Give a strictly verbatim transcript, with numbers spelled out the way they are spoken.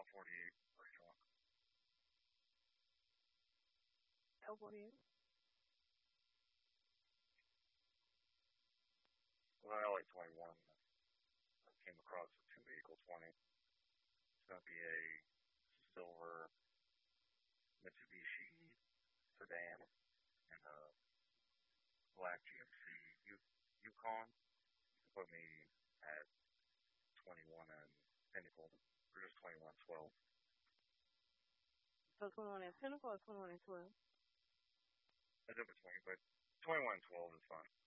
L forty-eight. Where you want? L forty-eight. Well, I like twenty-one. I came across a two equal twenty. It's going to be a silver Mitsubishi sedan and a black G M C U- Yukon. You put me at twenty-one and Pinnacle, or just twenty-one twelve. So twenty-one and Pinnacle or twenty-one and twelve? It's in between, but twenty-one twelve is fine.